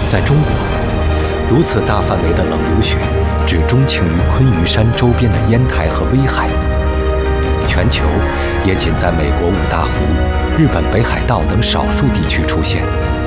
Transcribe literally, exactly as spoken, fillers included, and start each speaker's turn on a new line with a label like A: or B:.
A: 在中国，如此大范围的冷流雪只钟情于昆玉山周边的烟台和威海，全球也仅在美国五大湖、日本北海道等少数地区出现。